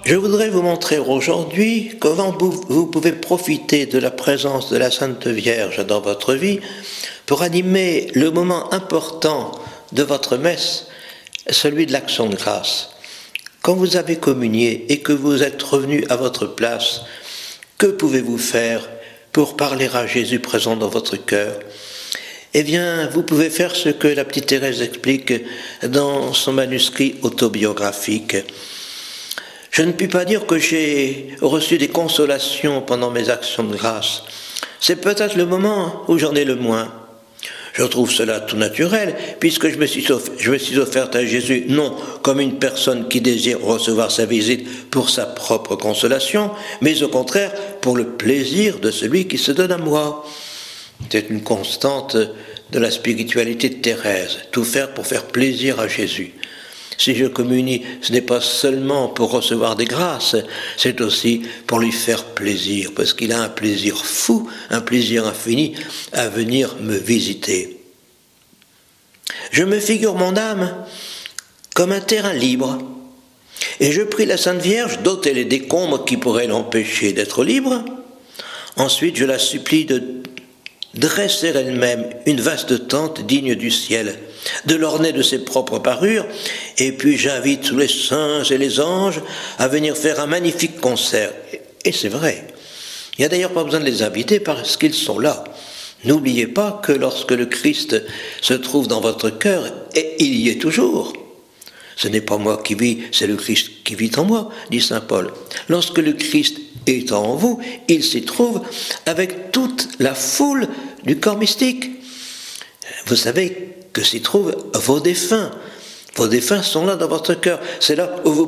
Je voudrais vous montrer aujourd'hui comment vous pouvez profiter de la présence de la Sainte Vierge dans votre vie pour animer le moment important de votre messe, celui de l'Action de grâce. Quand vous avez communié et que vous êtes revenu à votre place, que pouvez-vous faire pour parler à Jésus présent dans votre cœur ? Eh bien, vous pouvez faire ce que la petite Thérèse explique dans son manuscrit autobiographique. Je ne puis pas dire que j'ai reçu des consolations pendant mes actions de grâce. C'est peut-être le moment où j'en ai le moins. Je trouve cela tout naturel, puisque je me suis offerte à Jésus non comme une personne qui désire recevoir sa visite pour sa propre consolation, mais au contraire pour le plaisir de celui qui se donne à moi. C'est une constante de la spiritualité de Thérèse, tout faire pour faire plaisir à Jésus. Si je communie, ce n'est pas seulement pour recevoir des grâces, c'est aussi pour lui faire plaisir, parce qu'il a un plaisir fou, un plaisir infini à venir me visiter. Je me figure mon âme comme un terrain libre, et je prie la Sainte Vierge d'ôter les décombres qui pourraient l'empêcher d'être libre. Ensuite, je la supplie de dresser elle-même une vaste tente digne du ciel, de l'orner de ses propres parures, et puis j'invite tous les saints et les anges à venir faire un magnifique concert. Et c'est vrai. Il n'y a d'ailleurs pas besoin de les inviter parce qu'ils sont là. N'oubliez pas que lorsque le Christ se trouve dans votre cœur, et il y est toujours, ce n'est pas moi qui vis, c'est le Christ qui vit en moi, dit saint Paul. Lorsque le Christ est en vous, il s'y trouve avec toute la foule du corps mystique. Vous savez que s'y trouvent vos défunts. Vos défunts sont là dans votre cœur. C'est là où vous